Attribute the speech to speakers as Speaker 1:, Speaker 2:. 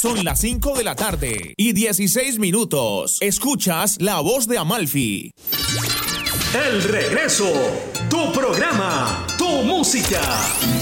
Speaker 1: Son las 5 de la tarde y 16 minutos. Escuchas La Voz de Amalfi.
Speaker 2: El regreso, tu programa, tu música.